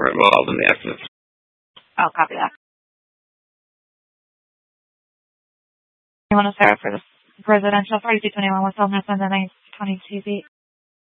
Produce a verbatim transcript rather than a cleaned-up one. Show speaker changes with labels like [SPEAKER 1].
[SPEAKER 1] were involved in the accident.
[SPEAKER 2] I'll copy that. You want to start for the presidential forty-two twenty-one West Elm, Sunday night, twenty-two feet?